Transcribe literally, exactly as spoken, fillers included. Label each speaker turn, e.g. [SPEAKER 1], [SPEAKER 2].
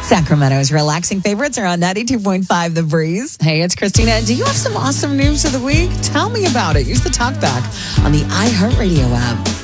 [SPEAKER 1] Sacramento's relaxing favorites are on ninety-two point five The Breeze. Hey, it's Christina. Do you have some awesome news of the week? Tell me about it. Use the talkback on the iHeartRadio app.